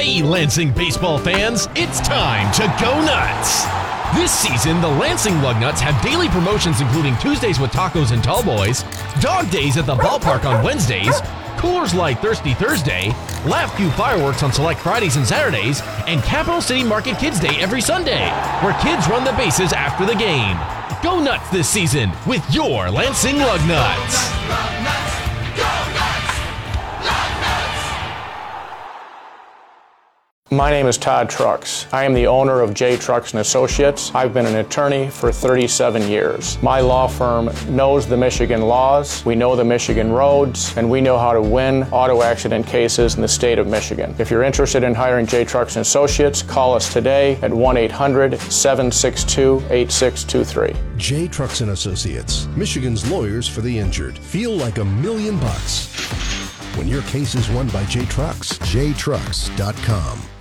Hey, Lansing baseball fans, it's time to go nuts! This season, the Lansing Lugnuts have daily promotions including Tuesdays with tacos and tall boys, dog days at the ballpark on Wednesdays, Coors Light Thirsty Thursday, Laugh Cue fireworks on select Fridays and Saturdays, and Capital City Market Kids Day every Sunday, where kids run the bases after the game. Go nuts this season with your Lansing Lugnuts! My name is Todd Trucks. I am the owner of J. Trucks & Associates. I've been an attorney for 37 years. My law firm knows the Michigan laws, we know the Michigan roads, and we know how to win auto accident cases in the state of Michigan. If you're interested in hiring J. Trucks & Associates, call us today at 1-800-762-8623. J. Trucks & Associates, Michigan's lawyers for the injured. Feel like $1 million when your case is won by J. Trucks. JTrucks.com.